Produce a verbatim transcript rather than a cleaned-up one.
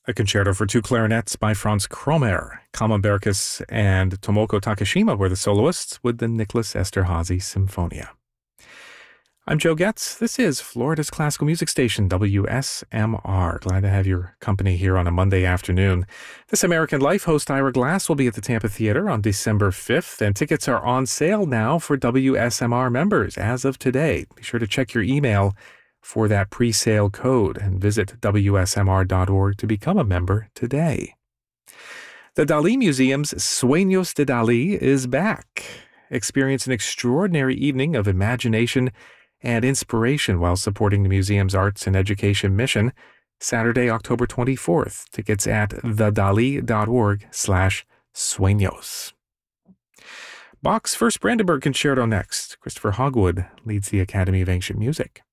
A concerto for two clarinets by Franz Kromer. Kama Berkus and Tomoko Takashima were the soloists with the Nicholas Esterhazy Symphonia. I'm Joe Getz. This is Florida's classical music station, W S M R. Glad to have your company here on a Monday afternoon. This American Life host Ira Glass will be at the Tampa Theater on December fifth, and tickets are on sale now for W S M R members as of today. Be sure to check your email for that pre-sale code and visit W S M R dot org to become a member today. The Dali Museum's Sueños de Dali is back. Experience an extraordinary evening of imagination and inspiration while supporting the museum's arts and education mission. Saturday, October twenty-fourth. Tickets at the dali dot org slash sueños. Bach's First Brandenburg Concerto next. Christopher Hogwood leads the Academy of Ancient Music.